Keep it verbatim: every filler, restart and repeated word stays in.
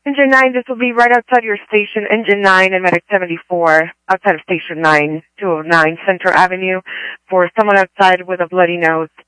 Engine nine, this will be right outside your station, Engine nine and Medic seventy-four, outside of Station nine, two oh nine Center Avenue, for someone outside with a bloody nose.